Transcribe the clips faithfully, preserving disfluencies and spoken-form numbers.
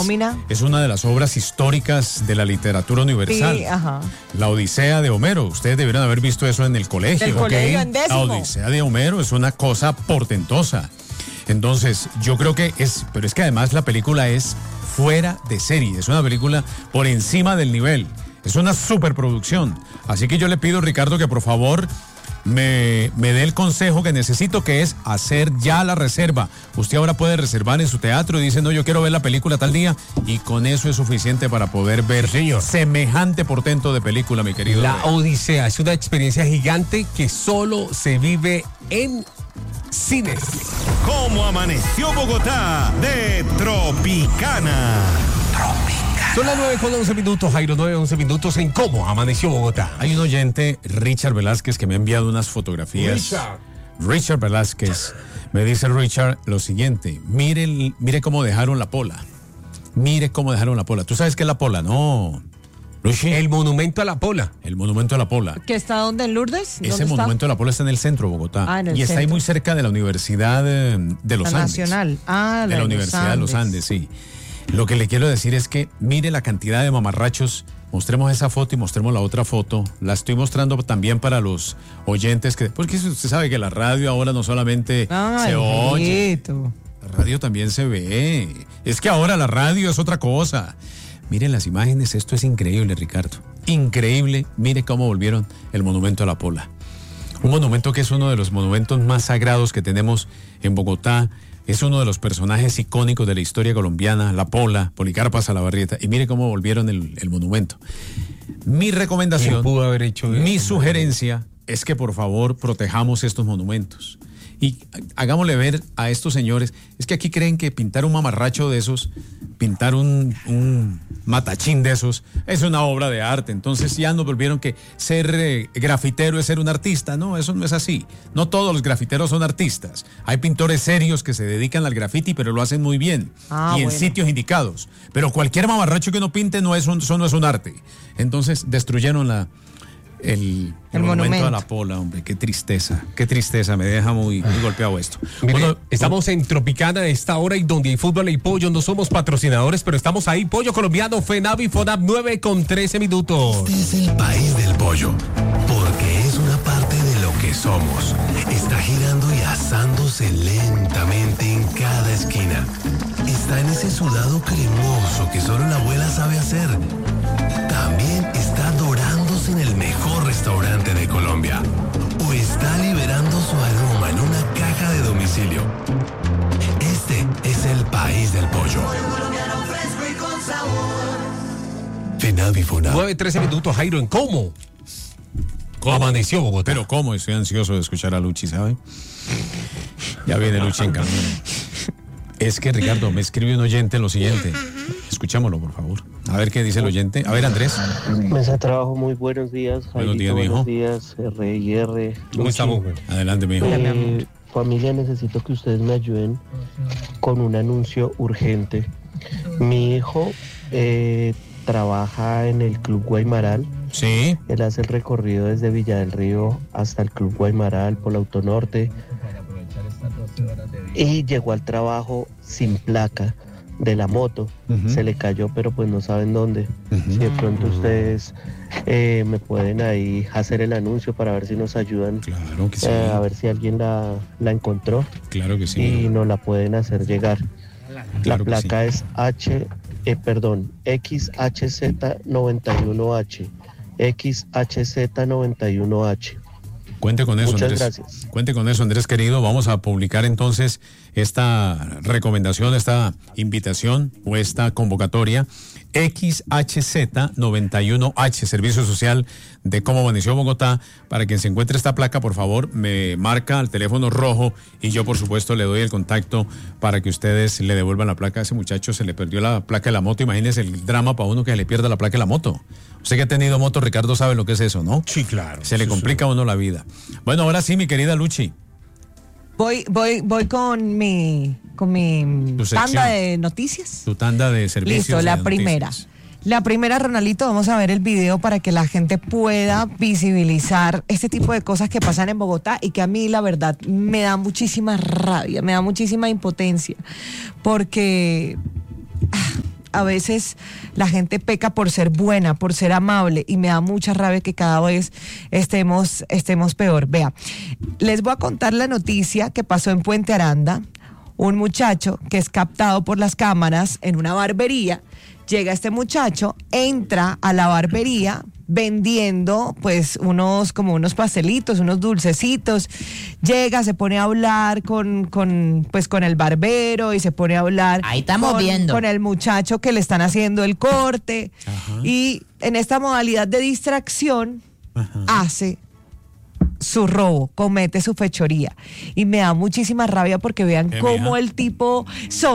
nómina. Es una de las obras históricas de la literatura universal. Sí, ajá. La Odisea de Homero. Ustedes debieron haber visto eso en el colegio. Del ¿ok? colegio en décimo. La Odisea de Homero es una cosa portentosa. Entonces, yo creo que es, pero es que además la película es fuera de serie. Es una película por encima del nivel. Es una superproducción. Así que yo le pido, Ricardo, que por favor me, me dé el consejo que necesito, que es hacer ya la reserva. Usted ahora puede reservar en su teatro y dice, no, yo quiero ver la película tal día, y con eso es suficiente para poder ver Señor. semejante portento de película, mi querido. La Odisea es una experiencia gigante que solo se vive en cines. ¿Cómo amaneció Bogotá? De Tropicana. Son las nueve con once minutos, Jairo, nueve once minutos en Cómo Amaneció Bogotá. Hay un oyente, Richard Velázquez, que me ha enviado unas fotografías. Richard. Richard Velázquez. Me dice Richard lo siguiente: mire, el- mire cómo dejaron la pola. Mire cómo dejaron la pola. ¿Tú sabes qué es la pola? No. Luchi, El monumento a la pola. el monumento a la pola. ¿Que está donde, en Lourdes? ¿Dónde Ese está? monumento a la pola está en el centro de Bogotá. Ah, en el y está ahí centro. muy cerca de la Universidad eh, de los La Andes. Nacional. Ah, de la Universidad de los Andes, sí. Lo que le quiero decir es que mire la cantidad de mamarrachos. Mostremos esa foto y mostremos la otra foto. La estoy mostrando también para los oyentes, que porque usted sabe que la radio ahora no solamente Ay, se oye, hijito. la radio también se ve. Es que ahora la radio es otra cosa. Miren las imágenes, esto es increíble, Ricardo. Increíble. Mire cómo volvieron el monumento a la pola. Un monumento que es uno de los monumentos más sagrados que tenemos en Bogotá. Es uno de los personajes icónicos de la historia colombiana, la pola, Policarpa Salabarrieta. Y mire cómo volvieron el, el monumento. Mi recomendación, ¿Quién pudo haber hecho mi eso? sugerencia es que por favor protejamos estos monumentos. Y hagámosle ver a estos señores, es que aquí creen que pintar un mamarracho de esos, pintar un, un matachín de esos, es una obra de arte. Entonces ya nos volvieron que ser eh, grafitero es ser un artista. No, eso no es así. No todos los grafiteros son artistas. Hay pintores serios que se dedican al grafiti, pero lo hacen muy bien. Ah, y en bueno. sitios indicados. Pero cualquier mamarracho que uno pinte no es un, eso no es un arte. Entonces destruyeron la... El, el, El monumento, monumento. a la pola, hombre, qué tristeza, qué tristeza, me deja muy, muy golpeado esto. Mire, Bueno, estamos en Tropicana a esta hora y donde hay fútbol y pollo. No somos patrocinadores, pero estamos ahí. Pollo colombiano, FENAVI, FONAP, nueve con trece minutos. Este es el país del pollo, porque es una parte de lo que somos. Está girando y asándose lentamente en cada esquina. Está en ese sudado cremoso que solo la abuela sabe hacer. También está dorándose en el mejor restaurante de Colombia. O está liberando su aroma en una caja de domicilio. Este es el país del pollo. FENAVI FONAP. nueve trece minutos, Jairo, en Cómo Amaneció Bogotá. pero cómo estoy ansioso de escuchar a Luchi, ¿sabe? Ya viene Luchi en camino. Es que, Ricardo, me escribe un oyente lo siguiente. Escuchámoslo, por favor. A ver qué dice el oyente. A ver, Andrés. Mesa de trabajo, muy buenos días. Buenos días, Jairito, mijo. buenos días, R y R. ¿Cómo Luchi. estamos, güey? Adelante, mi hijo. Hola, mi amor. Eh, familia, necesito que ustedes me ayuden con un anuncio urgente. Mi hijo eh, trabaja en el Club Guaymaral. Sí. Él hace el recorrido desde Villa del Río hasta el Club Guaymaral por la Autonorte. Y llegó al trabajo sin placa de la moto. Ujú. Se le cayó, pero pues no saben dónde. Ujú. Si de pronto ustedes eh, me pueden ahí hacer el anuncio para ver si nos ayudan, Claro que sí. eh, a ver si alguien la, la encontró Claro que sí. y nos la pueden hacer llegar. Claro la que sí. placa es H, eh, perdón, X H Z noventa y uno H. X H Z noventa y uno H. Cuente con eso, Muchas Andrés. gracias. Cuente con eso, Andrés querido. Vamos a publicar entonces esta recomendación, esta invitación o esta convocatoria. X H Z noventa y uno H, Servicio Social de Cómo Amaneció Bogotá. Para quien se encuentre esta placa, por favor, me marca al teléfono rojo y yo, por supuesto, le doy el contacto para que ustedes le devuelvan la placa a ese muchacho. Se le perdió la placa de la moto. Imagínense el drama para uno que le pierda la placa de la moto. Usted que ha tenido moto, Ricardo, sabe lo que es eso, ¿no? Sí, claro. Se le Sí, complica a uno la vida. Bueno, ahora sí, mi querida Luchi. Voy, voy, voy con mi, con mi Tu sección. tanda de noticias. Tu tanda de servicios. Listo, y la de primera. noticias. La primera, Ronaldito, vamos a ver el video para que la gente pueda visibilizar este tipo de cosas que pasan en Bogotá y que a mí, la verdad, me da muchísima rabia, me da muchísima impotencia, porque ah, a veces la gente peca por ser buena, por ser amable, y me da mucha rabia que cada vez estemos, estemos peor. Vea, les voy a contar la noticia que pasó en Puente Aranda. Un muchacho que es captado por las cámaras en una barbería. Llega este muchacho, entra a la barbería vendiendo pues unos como unos pastelitos, unos dulcecitos. Llega, se pone a hablar con, con pues con el barbero y se pone a hablar Ahí estamos con, viendo. con el muchacho que le están haciendo el corte. Ajá. Y en esta modalidad de distracción Ajá. hace su robo, comete su fechoría, y me da muchísima rabia porque vean ¿Qué, cómo mija? el tipo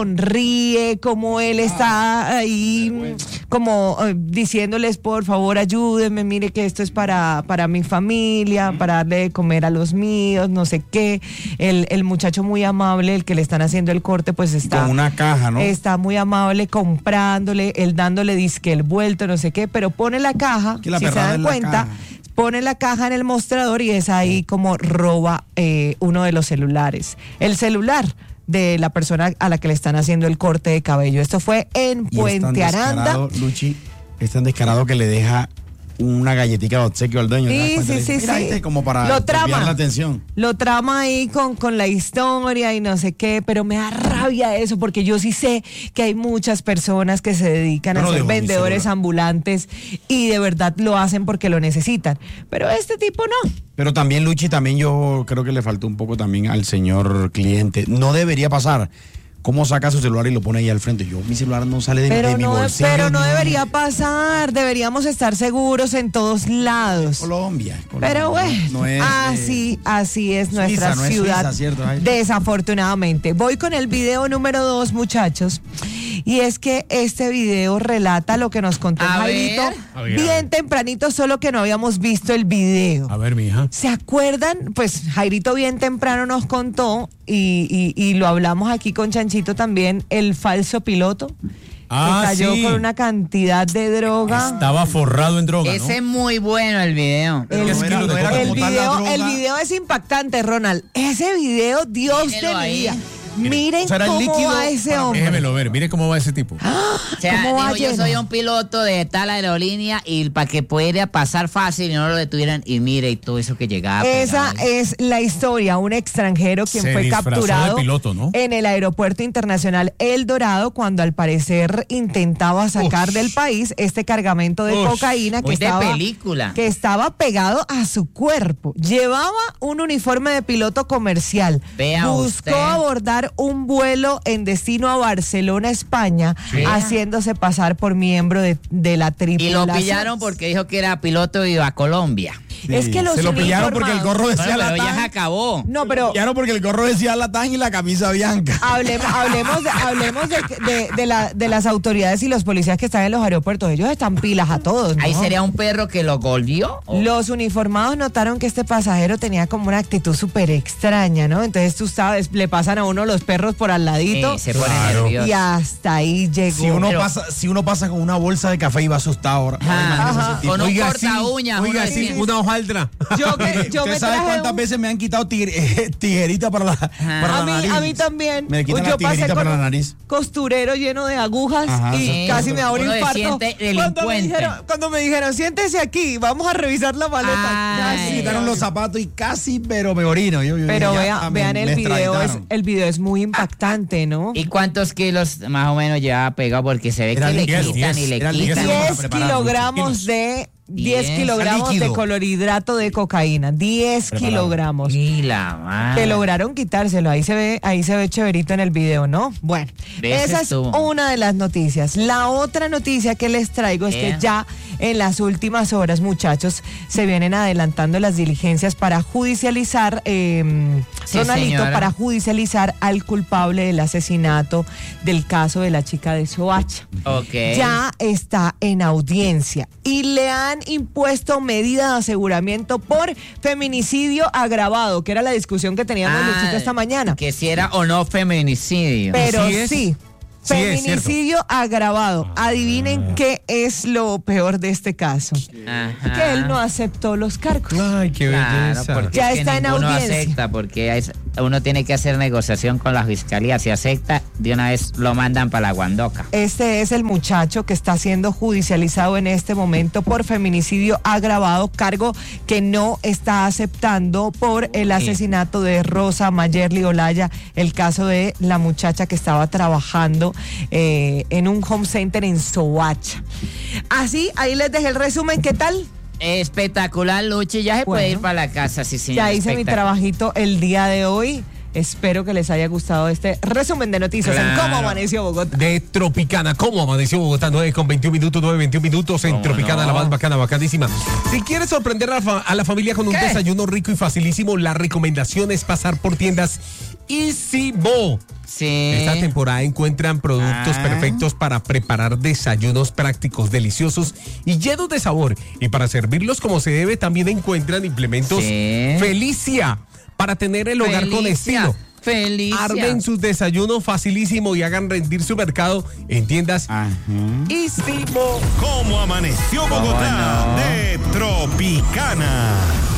sonríe, cómo él está ahí como eh, diciéndoles por favor ayúdenme, mire que esto es para, para mi familia, para darle de comer a los míos, no sé qué. El, el muchacho muy amable, el que le están haciendo el corte, pues está Con una caja, ¿no? está muy amable comprándole, él dándole disque el vuelto, no sé qué, pero pone la caja, Que la si se perrada dan es la cuenta, caja. pone la caja en el mostrador y es ahí como roba eh, uno de los celulares. El celular de la persona a la que le están haciendo el corte de cabello. Esto fue en Y es tan Puente Aranda. descarado, Luchi, es tan descarado que le deja una galletita de obsequio al dueño. ¿te das Sí, cuenta? sí, Le dice, sí, "Mira, sí. este", como para Lo desviar trama. la atención. Lo trama ahí con, con la historia y no sé qué, pero me da rabia eso porque yo sí sé que hay muchas personas que se dedican Yo a no ser dejo mi vendedores celular. ambulantes y de verdad lo hacen porque lo necesitan. Pero este tipo no. Pero también, Luchi, también yo creo que le faltó un poco también al señor cliente. No debería pasar. ¿Cómo saca su celular y lo pone ahí al frente? Yo, mi celular no sale de, Pero de mi no, bolsillo. pero no ni- debería pasar, deberíamos estar seguros en todos lados. Colombia. Colombia, Pero bueno, no es, así, eh, así es Suiza, nuestra no es ciudad, Suiza, ¿cierto, Jairo? desafortunadamente. Voy con el video número dos, muchachos, y es que este video relata lo que nos contó A Jairito ver. A ver, a bien ver. tempranito, solo que no habíamos visto el video. A ver, mi hija. ¿Se acuerdan? Pues Jairito bien temprano nos contó, y, y, y lo hablamos aquí con Chanchito también, el falso piloto Ah, que cayó sí. con una cantidad de droga. Estaba forrado en droga, Ese es ¿no? muy bueno el video. Pero El, no era- no era el como tal la video, droga. el video es impactante, Ronald. Ese video, Dios Mírelo de mi ahí. vida. Miren o sea, era el cómo líquido va ese para- hombre. Déjemelo ver, mire cómo va ese tipo. O sea, ¿Cómo va dijo, yo lleno? soy un piloto de tal aerolínea y para que pudiera pasar fácil y no lo detuvieran. Y mire, y todo eso que llegaba. Esa pegado. es la historia, un extranjero quien Se fue disfrazó de capturado piloto, ¿no? en el aeropuerto internacional El Dorado cuando al parecer intentaba sacar Ush. del país este cargamento de Ush. cocaína que Muy de estaba, película. que estaba pegado a su cuerpo. Llevaba un uniforme de piloto comercial. Vea Buscó usted. abordar un vuelo en destino a Barcelona, España, Sí. haciéndose pasar por miembro de, de la Y tripulación. lo pillaron porque dijo que era piloto y iba a Colombia. Es que los Se lo pillaron porque el uniformados- gorro decía Bueno, pero ya se Latán. acabó. No, pero Pillaron porque el gorro decía Latán y la camisa bianca. Hablemos, hablemos, de, hablemos de, de- de la- de las autoridades y los policías que están en los aeropuertos. Ellos están pilas a todos, ¿no? Ahí sería un perro que lo golpeó. ¿o? Los uniformados notaron que este pasajero tenía como una actitud súper extraña, ¿no? Entonces tú sabes, le pasan a uno los perros por al ladito Sí, se pone Claro. nervioso. y hasta ahí llegó. Si uno, Pero- pasa, si uno pasa con una bolsa de café y va asustado ahora. Ajá. imagínese ese Ajá. tipo. Con un Oiga, sí, corta uñas. oiga, uno sí, decía. una hojaldra. Yo, que- yo ¿Usted me sabe traje cuántas un- veces me han quitado tigre- eh, tijerita para la, para a la mí, nariz? a mí también. Me quitan Yo la pasé tijerita con para la un nariz. costurero lleno de agujas Ajá, y sí. casi me da un Uno se infarto. siente Cuando me, delincuente. dijeron, cuando me dijeron, siéntese aquí, vamos a revisar la maleta. Ay. Casi. Me quitaron los zapatos y casi, pero me orino. Yo, yo Pero dije, vea- ya, me- vean me el video, es, extraditaron. el video es muy impactante, ¿no? ¿Y cuántos kilos más o menos llevaba pegado? Porque se ve Era que le diez, quitan diez, y le era diez. quitan. Vamos a diez preparar kilogramos muchos de diez Diez. kilogramos de Líquido. clorhidrato de cocaína, diez kilogramos. Y la madre. Que lograron quitárselo, ahí se ve, ahí se ve chéverito en el video, ¿no? Bueno, De ese esa es estuvo. una de las noticias. La otra noticia que les traigo es Bien. que ya en las últimas horas, muchachos, se vienen adelantando las diligencias para judicializar, eh, Sí, Ronaldito, señora. para judicializar al culpable del asesinato del caso de la chica de Soacha. Ok. Ya está en audiencia y le han impuesto medida de aseguramiento por feminicidio agravado, que era la discusión que teníamos Ah, Luchito esta mañana. Que si era o no feminicidio. Pero Sí es. sí. Sí es, Feminicidio agravado. Adivinen qué es lo peor de este caso. Ajá. Que él no aceptó los cargos. Ay, qué Claro, belleza. porque Ya es que está en ninguno audiencia. acepta, porque es- uno tiene que hacer negociación con la fiscalía. Si acepta, de una vez lo mandan para la Guandoca. Este es el muchacho que está siendo judicializado en este momento por feminicidio agravado, cargo que no está aceptando por el asesinato de Rosa Mayerly Olaya, el caso de la muchacha que estaba trabajando eh, en un home center en Soacha. Así, ahí les dejé el resumen. ¿Qué tal? Espectacular, Luchi. Ya se Bueno, puede ir para la casa, sí, señor. Ya hice mi trabajito el día de hoy. Espero que les haya gustado este resumen de noticias Claro. en Cómo Amaneció Bogotá. De Tropicana, ¿cómo amaneció Bogotá? nueve con veintiún minutos, nueve veintiún minutos en ¿Cómo Tropicana, no? la más bacana, bacanísima. Si quieres sorprender a la, fa- a la familia con un ¿Qué? desayuno rico y facilísimo, la recomendación es pasar por tiendas Easy Bo. Sí. Esta temporada encuentran productos Ah. perfectos para preparar desayunos prácticos, deliciosos y llenos de sabor. Y para servirlos como se debe, también encuentran implementos Sí. Felicia para tener el hogar con Felicia, estilo. Felicia. Armen sus desayunos facilísimo y hagan rendir su mercado en tiendas Ajá. Easy Bo. ¿Cómo amaneció Bogotá? no? De Tropicana.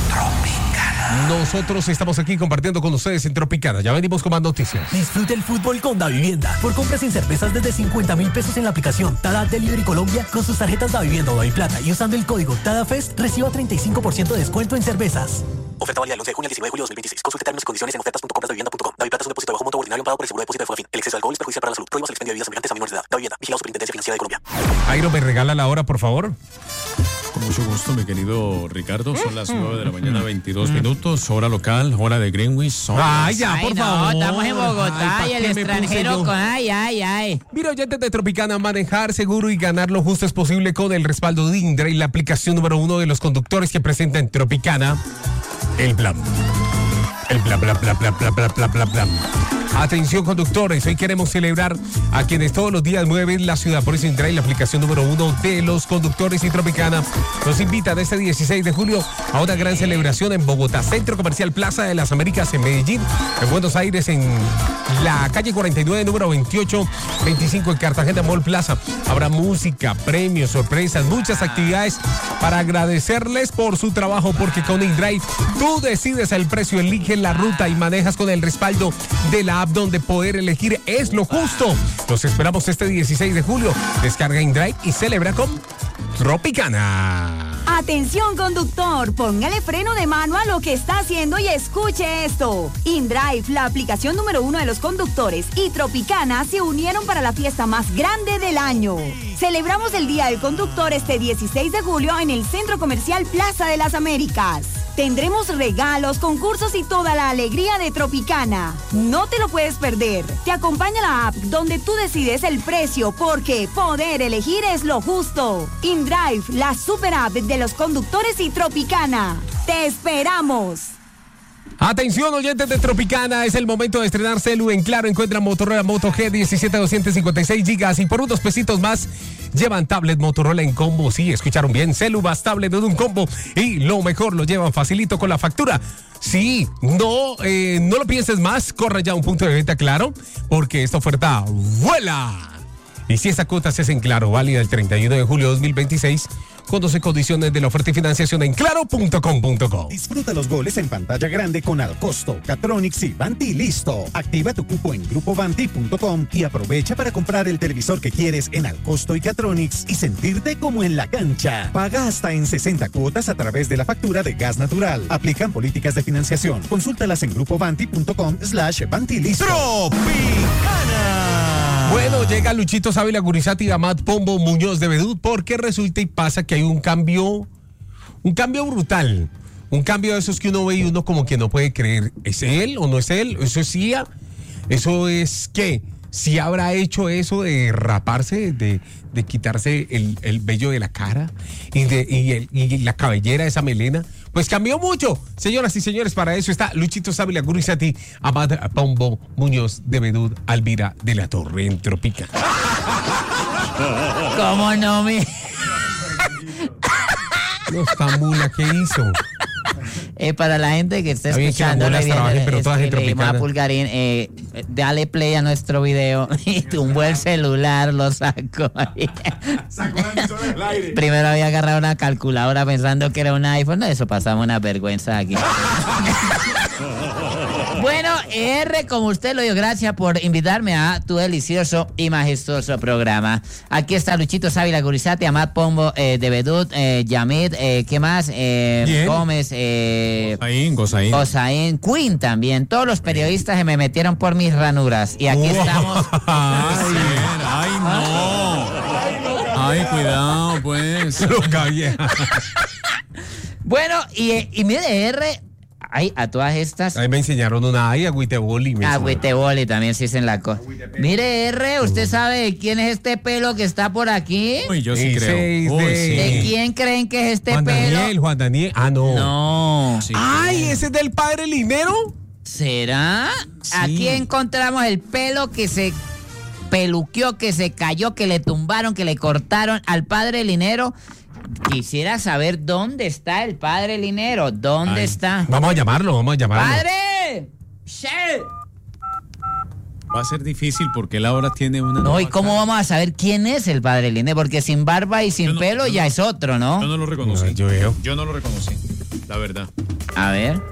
Nosotros estamos aquí compartiendo con ustedes en Tropicana. Ya venimos con más noticias. Disfrute el fútbol con Davivienda. Por compras en cervezas desde cincuenta mil pesos en la aplicación Tada Delivery Colombia con sus tarjetas Davivienda o Daviplata y usando el código TADAFEST reciba treinta y cinco por ciento de descuento en cervezas. Oferta válida del once de junio al diecinueve de julio de dos mil veintiséis. Consulte términos y condiciones en ofertas punto compras davivienda punto com. Daviplata es un depósito de bajo monto ordinario pagado por el seguro de depósito de Fogafín. El exceso de alcohol es perjudicial para la salud. Prohíbas el expendio de bebidas embriagantes a menores de edad. Davivienda. Vigilado Superintendencia Financiera de Colombia. Jairo, ¿me regala la hora, por favor? Con mucho gusto, mi querido Ricardo. Son las nueve de la mañana, veintidós minutos. Hora local, hora de Greenwich. Son Ay, ya, Ay, por no, favor. estamos en Bogotá Ay, y ¿pa' el qué me puse extranjero yo? con ay, ay, ay. Mira, oyentes de Tropicana, manejar seguro y ganar lo justo es posible con el respaldo de Indra y la aplicación número uno de los conductores que presenta en Tropicana, el plan. El bla bla bla bla bla bla bla bla bla. Atención conductores, hoy queremos celebrar a quienes todos los días mueven la ciudad. Por eso Indra y la aplicación número uno de los conductores y Tropicana nos invitan este dieciséis de julio a una gran celebración en Bogotá, Centro Comercial Plaza de las Américas en Medellín, en Buenos Aires en la calle cuarenta y nueve, número veintiocho veinticinco en Cartagena Mall Plaza. Habrá música, premios, sorpresas, muchas actividades para agradecerles por su trabajo, porque con InDrive tú decides el precio, eliges la ruta y manejas con el respaldo de la app donde poder elegir es lo justo. Los esperamos este dieciséis de julio. Descarga InDrive y celebra con Tropicana. Atención conductor, póngale freno de mano a lo que está haciendo y escuche esto. InDrive, la aplicación número uno de los conductores, y Tropicana se unieron para la fiesta más grande del año. Celebramos el Día del Conductor este dieciséis de julio en el Centro Comercial Plaza de las Américas. Tendremos regalos, concursos y toda la alegría de Tropicana. No te lo puedes perder. Te acompaña la app donde tú decides el precio, porque poder elegir es lo justo. InDrive, la super app de los conductores y Tropicana. ¡Te esperamos! Atención, oyentes de Tropicana, es el momento de estrenar celu en Claro. Encuentra Motorola Moto G diecisiete doscientos cincuenta y seis gigas y por unos pesitos más llevan tablet Motorola en combo. Sí, escucharon bien, celu más tablet en un combo y lo mejor, lo llevan facilito con la factura. Sí, no, eh, no lo pienses más, corre ya a un punto de venta Claro, porque esta oferta vuela. Y si esa cuota se hace en Claro, válida el treinta y uno de julio de dos mil veintiséis, conoce condiciones de la oferta y financiación en claro punto com punto co. Disfruta los goles en pantalla grande con Alcosto, Catronics y Vanti Listo. Activa tu cupo en grupo vanti punto com y aprovecha para comprar el televisor que quieres en Alcosto y Catronics y sentirte como en la cancha. Paga hasta en sesenta cuotas a través de la factura de gas natural. Aplican políticas de financiación. Consúltalas en grupo vanti punto com slash Vanti Listo. Tropicana. Bueno, llega Luchito Sábila Gurizati y Amat Pombo Muñoz de Bedut, porque resulta y pasa que hay un cambio, un cambio brutal, un cambio de esos que uno ve y uno como que no puede creer, ¿es él o no es él? ¿Eso es C I A? ¿Eso es qué? ¿Si habrá hecho eso de raparse, de, de quitarse el, el vello de la cara y, de, y, el, y la cabellera, esa melena? Pues cambió mucho. Señoras y señores, para eso está Luchito Sábila Gurizati, Amad Pombo Muñoz de Bedut, Alvira de la Torre en Tropica. ¿Cómo no me...? No, esta mula, ¿qué hizo? Eh, para la gente que está Está bien que escuchando, las mulas trabajen, pero todas en le dijimos a Tropicana. Pulgarín, eh, dale play a nuestro video y tumbó el celular, lo sacó. Primero había agarrado una calculadora pensando que era un iPhone. No, eso pasamos una vergüenza aquí. Bueno, R, como usted lo dio, gracias por invitarme a tu delicioso y majestuoso programa. Aquí está Luchito Sávila Gurizati, Amat Pombo, eh, de Bedut, eh, Yamid, eh, ¿qué más? Eh, Gómez, eh, Gozaín, Gozaín. Gozaín, Queen también. Todos los periodistas se me metieron por mis ranuras. Y aquí Wow. estamos. Ay, ay, no. Ay, cuidado, pues. Loca vieja. Bueno, y, y mire, R, ay, a todas estas. Ahí me enseñaron una ay, agüiteboli. Agüiteboli también se dicen la cosa. Mire, R, ¿usted sabe quién es este pelo que está por aquí? Uy, yo sí Ese creo. es Uy, de- sí. ¿De quién creen que es este Juan pelo? Daniel, Juan Daniel. Ah, no. No. Sí. Ay, ese es del padre Linero. ¿Será? Sí. Aquí encontramos el pelo que se peluqueó, que se cayó, que le tumbaron, que le cortaron al padre Linero. Quisiera saber dónde está el padre Linero. ¿Dónde Ay. está? Vamos a llamarlo, vamos a llamarlo. ¡Padre! ¡Shell! Va a ser difícil porque él ahora tiene una. No, ¿y nueva cómo cara. vamos a saber quién es el padre Linero? Porque sin barba y sin Yo no- pelo yo ya no- es otro, ¿no? Yo no lo reconocí. No, yo veo. Yo no lo reconocí, la verdad. A ver.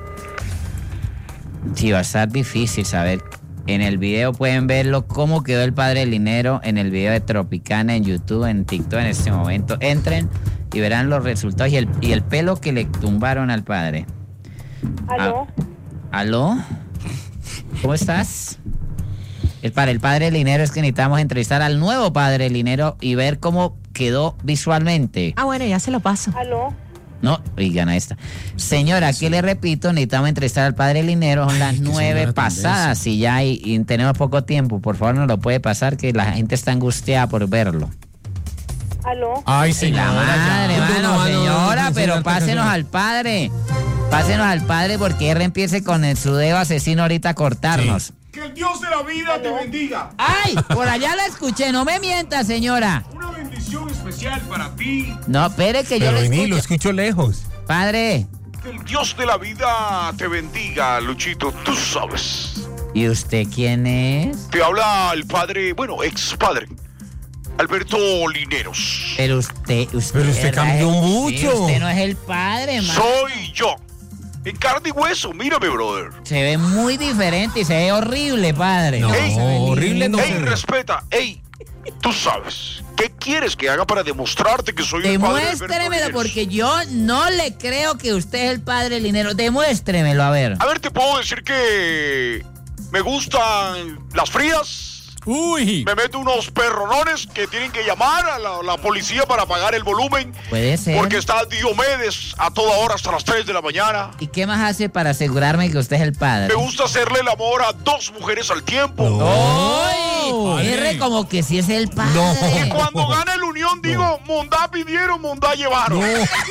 Sí, va a estar difícil saber. En el video pueden verlo cómo quedó el padre Linero en el video de Tropicana en YouTube, en TikTok en este momento. Entren y verán los resultados y el, y el pelo que le tumbaron al padre. ¿Aló? Ah, ¿Aló? ¿Cómo estás? El, para el padre Linero es que necesitamos entrevistar al nuevo padre Linero y ver cómo quedó visualmente. Ah, bueno, ya se lo paso. ¿Aló? No, oigan a esta. Señora, aquí le repito, necesitamos entrevistar al padre Linero, son las qué nueve señora tan pasadas y ya y, y tenemos poco tiempo. Por favor, no lo puede pasar, que la gente está angustiada por verlo. ¿Aló? Ay, Y la señora. madre, ya. mano, No, no, señora, no, no, pero señora, pásenos señora. al padre. Pásenos al padre porque R empiece con el, su dedo asesino ahorita a cortarnos. Que el Dios de la vida te bendiga. ¡Ay! Por allá la escuché, no me mienta, señora. Una bendición especial para ti. No, espere que yo Pero le ni lo escucho. escucho lejos. Padre, Que el Dios de la vida te bendiga, Luchito. Tú sabes. ¿y usted quién es? Te habla el padre, bueno, ex padre, Alberto Lineros. Pero usted, usted, Pero usted ¿verdad? cambió Sí, mucho. usted no es el padre, man. Soy yo. En carne y hueso, mírame, brother. Se ve muy diferente y se ve horrible, padre. No, Ey, horrible no Ey, se ve. respeta. Ey, tú sabes. ¿Qué quieres que haga para demostrarte que soy el padre Alberto Demuéstremelo Lineros? porque yo no le creo que usted es el padre Linero. Demuéstremelo, a ver. A ver, te puedo decir que me gustan las frías. Uy. Me meto unos perronones que tienen que llamar a la, la policía para pagar el volumen. Puede ser. Porque está Diomedes a toda hora hasta las tres de la mañana. ¿Y qué más hace para asegurarme que usted es el padre? Me gusta hacerle el amor a dos mujeres al tiempo. ¡Ay! R como que sí es el padre. No. Y cuando gana el Unión digo, Mondá pidieron, Mondá llevaron.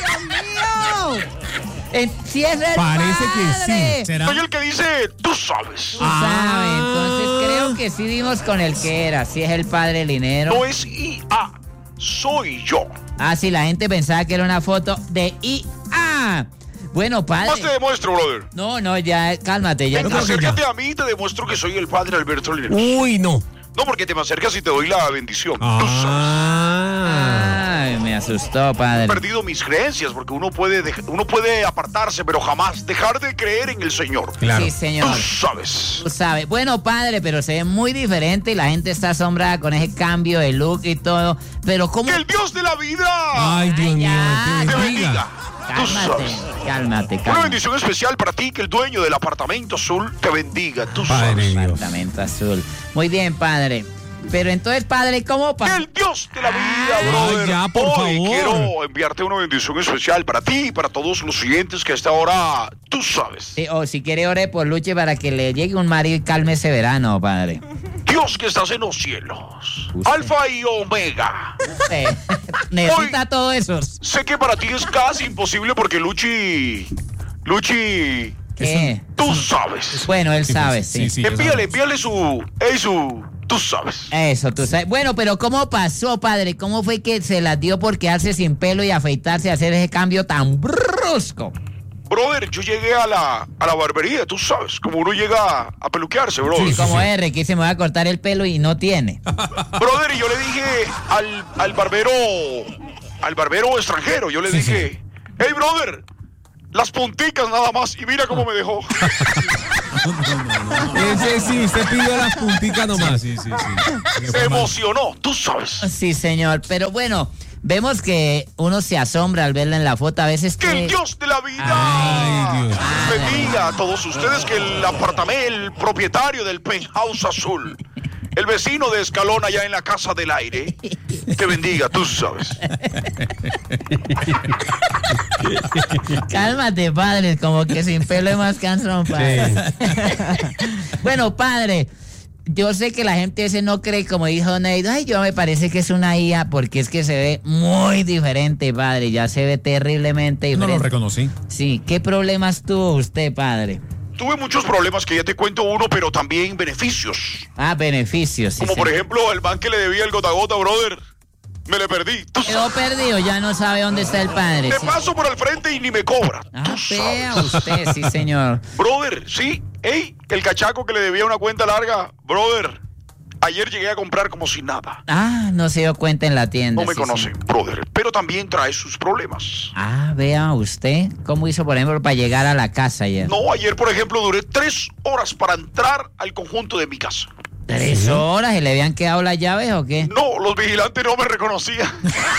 Eh, sí es el Parece que padre. sí. ¿Será? Soy el que dice, tú sabes. Tú sabes, entonces creo que sí dimos con el que era. Sí es el padre Linero. No es I A, soy yo. Ah, sí, la gente pensaba que era una foto de I A. Bueno, padre. Más te demuestro, brother. No, no, ya, cálmate, ya. Venga, creo que acércate a mí y te demuestro que soy el padre Alberto Lineros. Uy, no. No, porque te me acercas y te doy la bendición. Tú sabes. Ah. Ay, me asustó, padre. He perdido mis creencias porque uno puede, dej- uno puede apartarse, pero jamás dejar de creer en el Señor. Claro. Sí, señor. Tú sabes. Tú sabes. Bueno, padre, pero se ve muy diferente y la gente está asombrada con ese cambio de look y todo. Pero ¿cómo? Que el Dios de la vida Ay, Dios mío, ya. te te bendiga. bendiga. Tú Cálmate, sabes. cálmate, Una cálmate. bendición especial para ti, que el dueño del apartamento azul te bendiga. Tú Padre sabes. Dios. Apartamento azul. Muy bien, padre. Pero entonces, padre, ¿cómo Que pa- el Dios de la vida, Ay, brother. ya, por Hoy favor. quiero enviarte una bendición especial para ti y para todos los siguientes que a esta hora, tú sabes. Sí, o si quiere ore por Luche para que le llegue un marido y calme ese verano, padre. Dios que estás en los cielos, Usted. Alfa y Omega. Eh, necesita todo eso. Sé que para ti es casi imposible porque Luchi, Luchi, ¿Qué? tú sabes. Bueno, él sabe, sí. sí, yo Envíale, sabes. envíale su, ey, su, tú sabes. Eso, tú sabes. Bueno, pero ¿cómo pasó, padre? ¿Cómo fue que se las dio por quedarse sin pelo y afeitarse y hacer ese cambio tan brusco? Brother, yo llegué a la, a la barbería, tú sabes, como uno llega a peluquearse, brother. Sí, como R, que se me va a cortar el pelo y no tiene. Brother, y yo le dije al, al barbero, al barbero extranjero, yo le dije, hey, brother, las punticas nada más, y mira cómo me dejó. Ese sí, usted pidió las punticas nomás. Sí, sí, sí. Se emocionó, tú sabes. Sí, señor, pero bueno, vemos que uno se asombra al verla en la foto a veces Que que... el Dios de la vida Ay, Dios. bendiga a todos ustedes, que el apartamento, el propietario del penthouse azul, el vecino de escalón allá en la casa del aire, te bendiga, tú sabes. Cálmate, padre, como que sin pelo es más cansón, padre. Bueno, padre, yo sé que la gente ese no cree, como dijo Neido, ay, yo me parece que es una I A, porque es que se ve muy diferente, padre, ya se ve terriblemente No diferente. lo reconocí. Sí, ¿qué problemas tuvo usted, padre? Tuve muchos problemas que ya te cuento uno, pero también beneficios. Ah, beneficios. Sí, Como por señor. ejemplo, el man que le debía el gota a gota, brother. Me le perdí. Tú Quedó perdido, ya no sabe dónde está el padre. Te sí. paso por el frente y ni me cobra. Ah, vea usted, sí, señor. Brother, sí. Ey, el cachaco que le debía una cuenta larga, brother. Ayer llegué a comprar como si nada. Ah, no se dio cuenta en la tienda. No me sí, conoce, señor. brother. Pero también trae sus problemas. Ah, vea usted, ¿cómo hizo, por ejemplo, para llegar a la casa ayer? No, ayer, por ejemplo, duré tres horas para entrar al conjunto de mi casa. ¿Tres horas? ¿Y le habían quedado las llaves o qué? No, los vigilantes no me reconocían.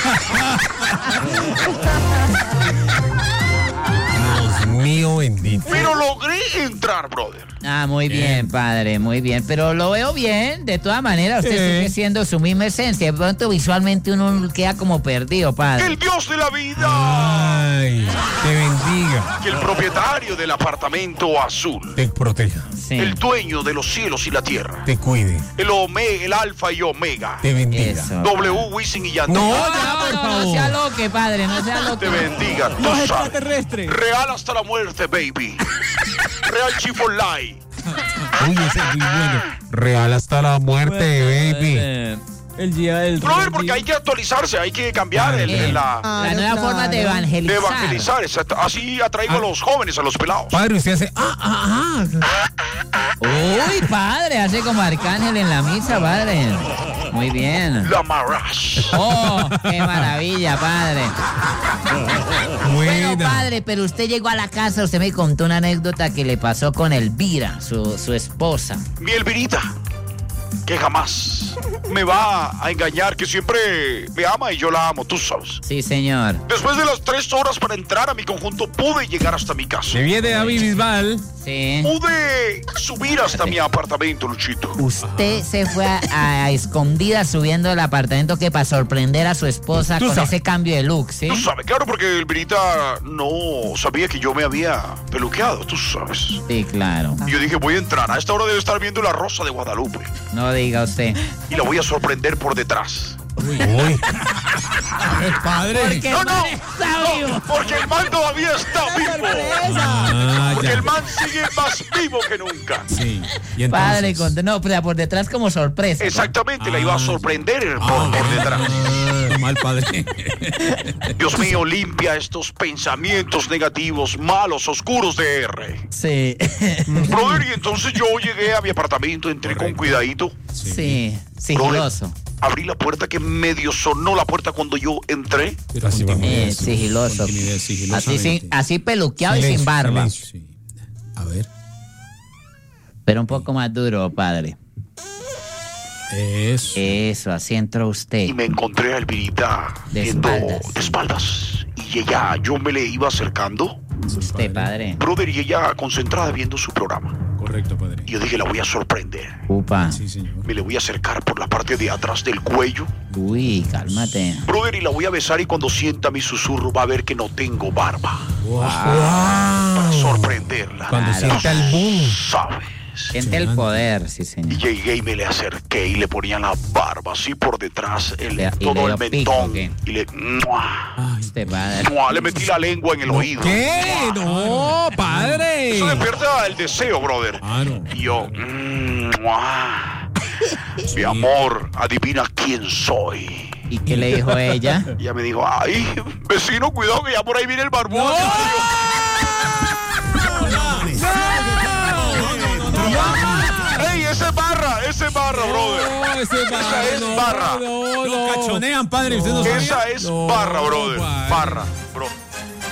Dios mío bendito. Pero logré entrar, brother. Ah, muy bien, padre, muy bien. Pero lo veo bien, de todas maneras, usted Sí. sigue siendo su misma esencia. De pronto, visualmente, uno queda como perdido, Que padre. el Dios de la vida, Ay, te bendiga. que el propietario del apartamento azul, Te proteja. Sí. el dueño de los cielos y la tierra, Te cuide. el Ome, el alfa y omega, Te bendiga. Eso. W, Wisin y Yandel. No, No, ya, por no, favor. no sea loque, padre, no sea loque. Te bendiga, tú sabes. Real hasta la muerte, baby. Real Chief for Life. Uy, ese es muy bueno. Real hasta la muerte, baby. El día del... Brother, porque hay que actualizarse, hay que cambiar el- Eh, la, La nueva forma de de evangelizar. evangelizar. exacto. Así atraigo a los jóvenes, a los pelados. Padre, usted hace. Ah, ah, ah. Uy, padre, hace como arcángel en la misa, padre. Muy bien. La Marash. Oh, qué maravilla, padre. Bueno, Buena. padre, pero usted llegó a la casa, usted me contó una anécdota que le pasó con Elvira, su, su esposa. Mi Elvirita, que jamás me va a engañar, que siempre me ama y yo la amo, tú sabes. Sí, señor. Después de las tres horas para entrar a mi conjunto, pude llegar hasta mi casa. Se viene David Bisbal. Sí. Pude subir hasta mi apartamento, Luchito. Usted se fue a, a escondidas subiendo el apartamento que para sorprender a su esposa Tú con sabes. ese cambio de look, ¿sí? Tú sabes, claro, porque Elvirita no sabía que yo me había peluqueado, tú sabes. Sí, claro. Y yo dije, voy a entrar. A esta hora debe estar viendo La Rosa de Guadalupe. No diga usted. Y la voy a sorprender por detrás. Uy. Padre. Porque No, el no, man está no, vivo. porque el man todavía está vivo. Ah, Porque ya. el man sigue más vivo que nunca. Sí. Y entonces. Padre, con- no, pero por detrás como sorpresa. Exactamente, la iba a sorprender por, Ah, por detrás. qué mal, padre. Dios mío, limpia estos pensamientos negativos, malos, oscuros de R. Sí. Brother, y entonces yo llegué a mi apartamento, entré con cuidadito, Sí, sigiloso. abrí la puerta que medio sonó la puerta cuando yo entré. Pero con timidez, Eh, sigiloso. con timidez, Así, sigilosamente. sin- así peluqueado y sin Silencio, barba. silencio. Sí. A ver. Pero un poco más duro, padre. Eso. Eso, así entró Y usted. me encontré a Elvirita De viendo espaldas. de espaldas. Y ella, yo me le iba acercando, Usted, padre. brother, y ella concentrada viendo su programa. Correcto, padre. Y yo dije, la voy a sorprender. Upa. Sí, señor. Me le voy a acercar por la parte de atrás del cuello. Uy, cálmate. Brother, y la voy a besar y cuando sienta mi susurro va a ver que no tengo barba. Para sorprenderla. Cuando Claro. sienta el boom. ¿Sabes? Siente el poder, sí, Y señor. llegué y me le acerqué y le ponía la barba así por detrás, el, Le- y le todo dio el pico, mentón. ¿qué? Y le, ¡mua! Usted, padre. ¡mua! Le metí la lengua en el oído. ¿Qué? No, padre. Eso despierta el deseo, brother. Claro. Y yo, mm, ¡mua! Mi amor, adivina quién soy. ¿Y qué le dijo ella? Y ella me dijo, ay, vecino, cuidado que ya por ahí viene el barbón. ¡Ey, ese es barra! ¡Ese es barra, brother! No, ese Esa es no, barra. No, Lo no. cachonean, padre. Usted no sabe. Esa es No, barra, brother. padre. Barra, bro.